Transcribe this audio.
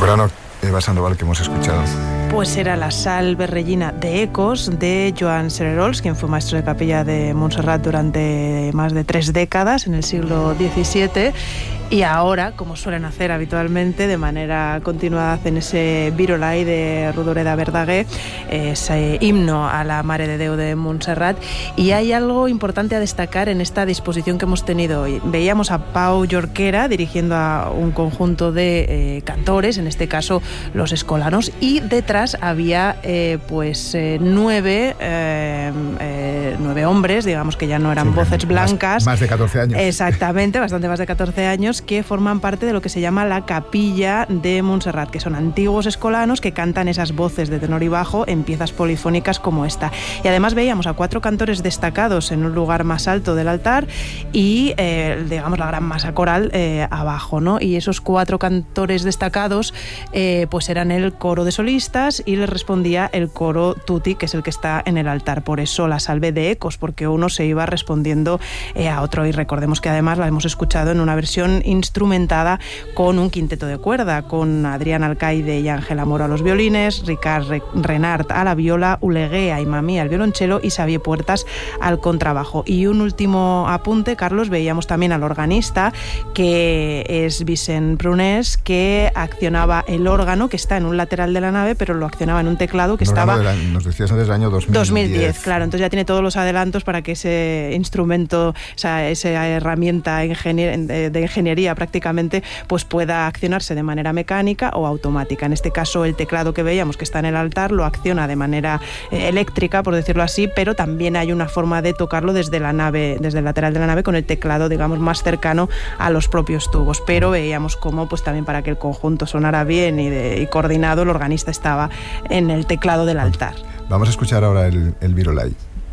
soprano Eva Sandoval que hemos escuchado? Pues era la Salve Regina de Ecos de Joan Cererols, quien fue maestro de capilla de Montserrat durante más de 3 décadas en el siglo XVII. Y ahora, como suelen hacer habitualmente, de manera continuada, hacen ese Virolai de Rodoreda Verdaguer, ese himno a la Mare de Déu de Montserrat. Y hay algo importante a destacar en esta disposición que hemos tenido hoy. Veíamos a Pau Jorquera dirigiendo a un conjunto de cantores, en este caso los escolanos, y detrás había 9 hombres, digamos que ya no eran voces blancas. Más de 14 años. Exactamente, bastante más de 14 años, que forman parte de lo que se llama la Capilla de Montserrat, que son antiguos escolanos que cantan esas voces de tenor y bajo en piezas polifónicas como esta. Y además veíamos a 4 cantores destacados en un lugar más alto del altar y, digamos, la gran masa coral abajo, ¿no? Y esos 4 cantores destacados pues eran el coro de solistas y les respondía el coro tutti, que es el que está en el altar. Por eso la Salve de Ecos, porque uno se iba respondiendo a otro. Y recordemos que además la hemos escuchado en una versión instrumentada con un quinteto de cuerda, con Adrián Alcaide y Ángela Moro a los violines, Ricard Renart a la viola, Uleguea y Mamí al violonchelo y Xavier Puertas al contrabajo. Y un último apunte, Carlos, veíamos también al organista, que es Vicent Prunés, que accionaba el órgano, que está en un lateral de la nave, pero lo accionaba en un teclado que estaba... Nos decías antes del año 2010, claro. Entonces ya tiene todos los adelantos para que ese instrumento, esa herramienta de ingeniería prácticamente, pues pueda accionarse de manera mecánica o automática. En este caso, el teclado que veíamos que está en el altar lo acciona de manera eléctrica, por decirlo así, pero también hay una forma de tocarlo desde la nave, desde el lateral de la nave, con el teclado, digamos, más cercano a los propios tubos. Pero veíamos cómo, pues también para que el conjunto sonara bien y coordinado, el organista estaba en el teclado del altar. Vamos a escuchar ahora el Virolai.